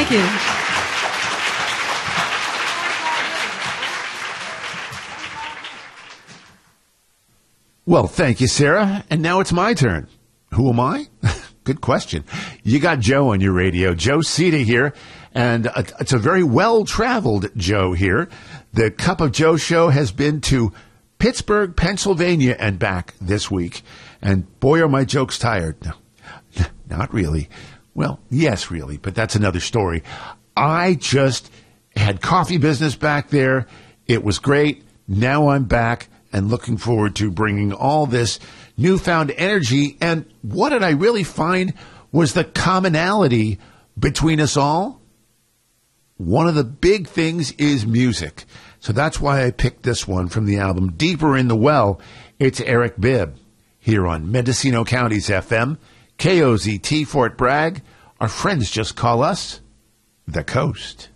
Thank you. Well, thank you, Sarah. And now it's my turn. Who am I? Good question. You got Joe on your radio. Joe Sita here. And it's a very well-traveled Joe here. The Cup of Joe show has been to Pittsburgh, Pennsylvania, and back this week. And boy, are my jokes tired. No, not really. Well, yes, really, but that's another story. I just had coffee business back there. It was great. Now I'm back and looking forward to bringing all this newfound energy. And what did I really find was the commonality between us all? One of the big things is music. So that's why I picked this one from the album Deeper in the Well. It's Eric Bibb here on Mendocino County's FM, KOZT Fort Bragg. Our friends just call us The Coast.